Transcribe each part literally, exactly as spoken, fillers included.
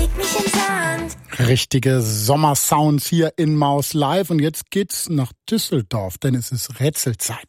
leg mich ins Sand. Richtige Sommersounds hier in Maus Live. Und jetzt geht's nach Düsseldorf, denn es ist Rätselzeit.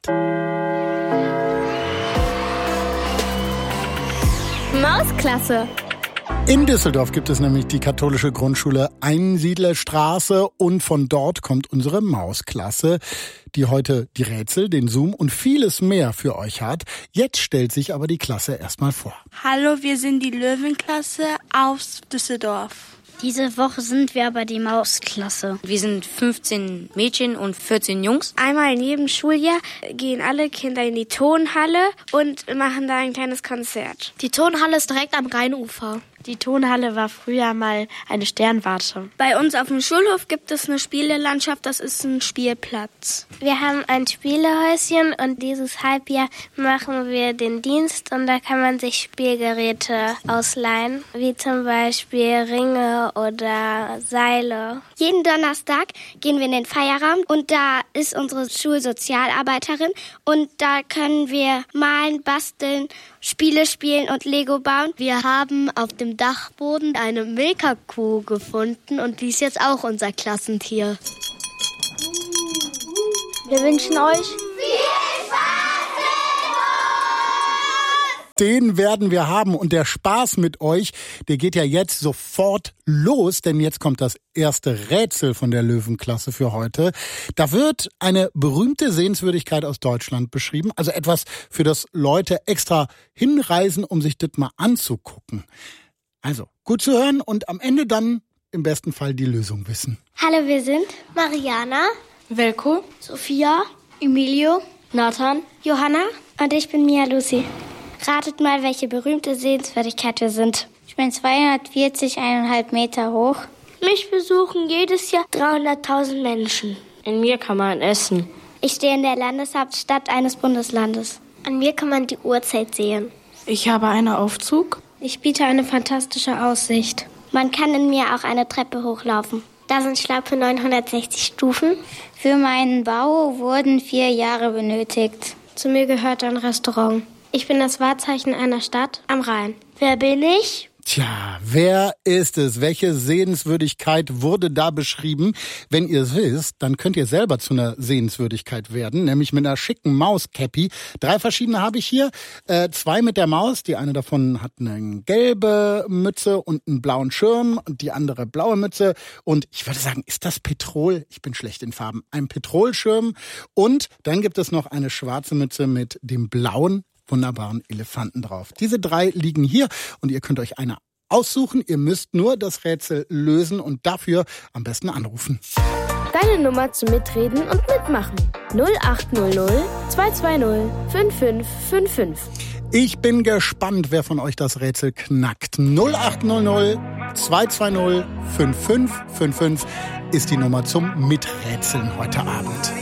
Mausklasse. In Düsseldorf gibt es nämlich die katholische Grundschule Einsiedlerstraße und von dort kommt unsere Mausklasse, die heute die Rätsel, den Zoom und vieles mehr für euch hat. Jetzt stellt sich aber die Klasse erstmal vor. Hallo, wir sind die Löwenklasse aus Düsseldorf. Diese Woche sind wir aber die Mausklasse. Wir sind fünfzehn Mädchen und vierzehn Jungs. Einmal in jedem Schuljahr gehen alle Kinder in die Tonhalle und machen da ein kleines Konzert. Die Tonhalle ist direkt am Rheinufer. Die Tonhalle war früher mal eine Sternwarte. Bei uns auf dem Schulhof gibt es eine Spielelandschaft, das ist ein Spielplatz. Wir haben ein Spielehäuschen und dieses Halbjahr machen wir den Dienst und da kann man sich Spielgeräte ausleihen, wie zum Beispiel Ringe oder Seile. Jeden Donnerstag gehen wir in den Feierraum und da ist unsere Schulsozialarbeiterin und da können wir malen, basteln, Spiele spielen und Lego bauen. Wir haben auf dem Dachboden eine Milka-Kuh gefunden und die ist jetzt auch unser Klassentier. Wir wünschen euch Viel Spaß mit uns! Den werden wir haben und der Spaß mit euch, der geht ja jetzt sofort los, denn jetzt kommt das erste Rätsel von der Löwenklasse für heute. Da wird eine berühmte Sehenswürdigkeit aus Deutschland beschrieben, also etwas, für das Leute extra hinreisen, um sich das mal anzugucken. Also, gut zu hören und am Ende dann im besten Fall die Lösung wissen. Hallo, wir sind Mariana, Velko, Sophia, Emilio, Nathan, Johanna und ich bin Mia Lucy. Ratet mal, welche berühmte Sehenswürdigkeit wir sind. ich bin zweihundertvierzig Komma fünf Meter hoch. Mich besuchen jedes Jahr dreihunderttausend Menschen. In mir kann man essen. Ich stehe in der Landeshauptstadt eines Bundeslandes. An mir kann man die Uhrzeit sehen. ich habe einen Aufzug. Ich biete eine fantastische Aussicht. Man kann in mir auch eine Treppe hochlaufen. Da sind schlappe neunhundertsechzig Stufen. Für meinen Bau wurden vier Jahre benötigt. Zu mir gehört ein Restaurant. Ich bin das Wahrzeichen einer Stadt am Rhein. Wer bin ich? Tja, wer ist es? Welche Sehenswürdigkeit wurde da beschrieben? Wenn ihr es wisst, dann könnt ihr selber zu einer Sehenswürdigkeit werden, nämlich mit einer schicken Mauscappy. Drei verschiedene habe ich hier. Äh, zwei mit der Maus. Die eine davon hat eine gelbe Mütze und einen blauen Schirm und die andere blaue Mütze. Und ich würde sagen, ist das Petrol? Ich bin schlecht in Farben. Ein Petrolschirm. Und dann gibt es noch eine schwarze Mütze mit dem blauen wunderbaren Elefanten drauf. Diese drei liegen hier und ihr könnt euch eine aussuchen. Ihr müsst nur das Rätsel lösen und dafür am besten anrufen. Deine Nummer zum Mitreden und Mitmachen. null acht null null zwei zwei null fünf fünf fünf fünf. Ich bin gespannt, wer von euch das Rätsel knackt. null acht null null zwei zwei null fünf fünf fünf fünf ist die Nummer zum Miträtseln heute Abend.